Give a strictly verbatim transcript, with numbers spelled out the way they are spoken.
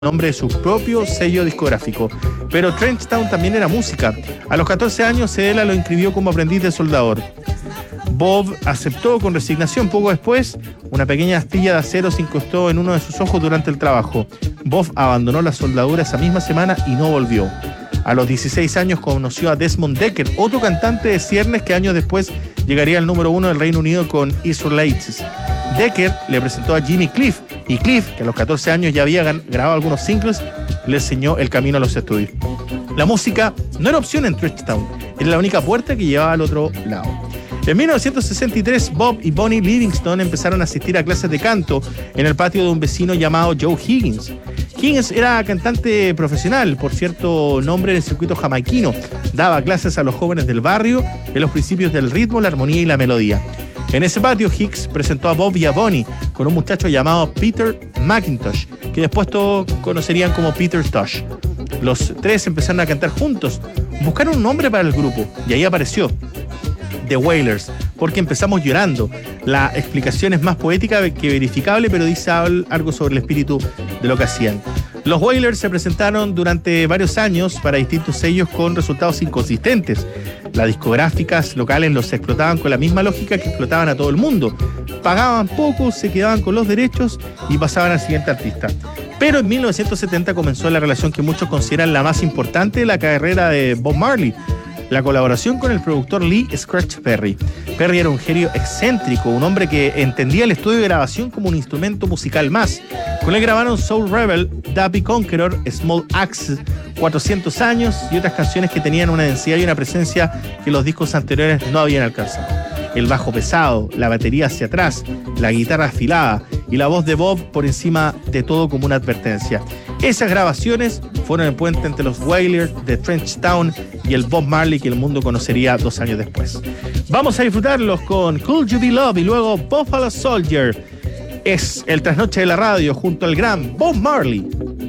nombre de su propio sello discográfico. Pero Trenchtown también era música. A los catorce años, Cedella lo inscribió como aprendiz de soldador. Bob aceptó con resignación. Poco después, una pequeña astilla de acero se incrustó en uno de sus ojos durante el trabajo. Bob abandonó la soldadura esa misma semana y no volvió. A los dieciséis años conoció a Desmond Dekker, otro cantante de ciernes que años después llegaría al número uno del Reino Unido con Israelites. Dekker le presentó a Jimmy Cliff, y Cliff, que a los catorce años ya había grabado algunos singles, le enseñó el camino a los estudios. La música no era opción en Trenchtown, era la única puerta que llevaba al otro lado. En mil novecientos sesenta y tres, Bob y Bonnie Livingston empezaron a asistir a clases de canto en el patio de un vecino llamado Joe Higgins. Higgins era cantante profesional, por cierto nombre del circuito jamaiquino. Daba clases a los jóvenes del barrio en los principios del ritmo, la armonía y la melodía. En ese patio, Hicks presentó a Bob y a Bonnie con un muchacho llamado Peter McIntosh, que después todos conocerían como Peter Tosh. Los tres empezaron a cantar juntos, buscaron un nombre para el grupo, y ahí apareció The Wailers, porque empezamos llorando. La explicación es más poética que verificable, pero dice algo sobre el espíritu de lo que hacían. Los Wailers se presentaron durante varios años para distintos sellos con resultados inconsistentes. Las discográficas locales los explotaban con la misma lógica que explotaban a todo el mundo. Pagaban poco, se quedaban con los derechos y pasaban al siguiente artista. Pero en mil novecientos setenta comenzó la relación que muchos consideran la más importante de la carrera de Bob Marley: la colaboración con el productor Lee Scratch Perry. Perry era un genio excéntrico, un hombre que entendía el estudio de grabación como un instrumento musical más. Con él grabaron Soul Rebel, Dappy Conqueror, Small Axe, cuatrocientos años y otras canciones que tenían una densidad y una presencia que los discos anteriores no habían alcanzado. El bajo pesado, la batería hacia atrás, la guitarra afilada y la voz de Bob por encima de todo como una advertencia. Esas grabaciones fueron el puente entre los Wailers de Trenchtown y el Bob Marley que el mundo conocería dos años después. Vamos a disfrutarlos con Could You Be Love y luego Buffalo Soldier. Es el trasnoche de la radio junto al gran Bob Marley.